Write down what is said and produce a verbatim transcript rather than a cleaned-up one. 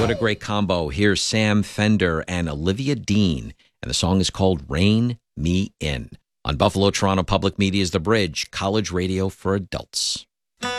What a great combo. Here's Sam Fender and Olivia Dean, and the song is called Rain Me In. On Buffalo Toronto Public Media's The Bridge, college radio for adults.